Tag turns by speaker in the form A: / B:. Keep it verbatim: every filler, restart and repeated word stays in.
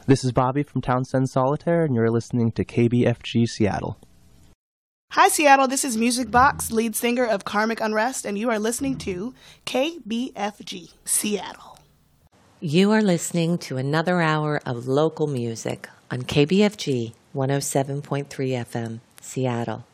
A: This is Bobby from Townsend Solitaire, and you're listening to K B F G Seattle.
B: Hi, Seattle. This is Music Box, lead singer of Karmic Unrest, and you are listening to K B F G Seattle.
C: You are listening to another hour of local music on K B F G one oh seven point three F M, Seattle.